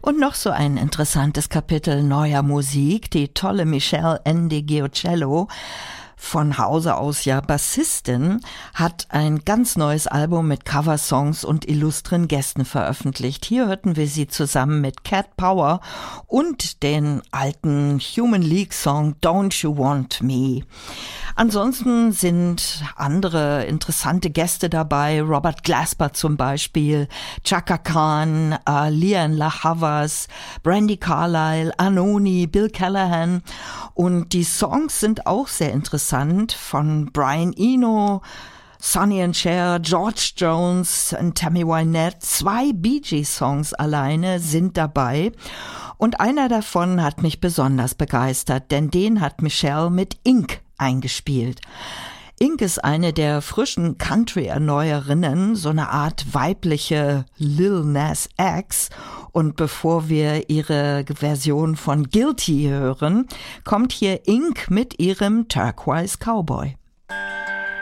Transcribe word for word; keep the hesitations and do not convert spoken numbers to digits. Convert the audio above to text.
Und noch so ein interessantes Kapitel neuer Musik. Die tolle Michelle Ndegeocello, von Hause aus ja Bassistin, hat ein ganz neues Album mit Coversongs und illustren Gästen veröffentlicht. Hier hörten wir sie zusammen mit Cat Power und den alten Human League Song Don't You Want Me. Ansonsten sind andere interessante Gäste dabei, Robert Glasper zum Beispiel, Chaka Khan, äh, Lian La Havas, Brandi Carlile, Anoni, Bill Callahan, und die Songs sind auch sehr interessant, von Brian Eno, Sonny and Cher, George Jones und Tammy Wynette. Zwei Bee Gees Songs alleine sind dabei. Und einer davon hat mich besonders begeistert, denn den hat Michelle mit Ink eingespielt. Ink ist eine der frischen Country-Erneuerinnen, so eine Art weibliche Lil Nas X. Und bevor wir ihre Version von Guilty hören, kommt hier Ink mit ihrem Turquoise Cowboy.